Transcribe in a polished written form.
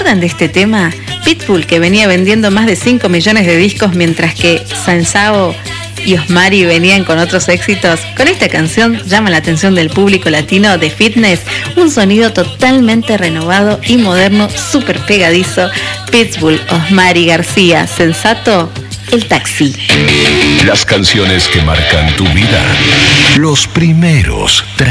acuerdan de este tema? Pitbull, que venía vendiendo más de 5 millones de discos, mientras que Sansao y Osmari venían con otros éxitos. Con esta canción llama la atención del público latino de Fitness, un sonido totalmente renovado y moderno, súper pegadizo. Pitbull, Osmari, García, Sensato, El Taxi. Las canciones que marcan tu vida. Los primeros 3.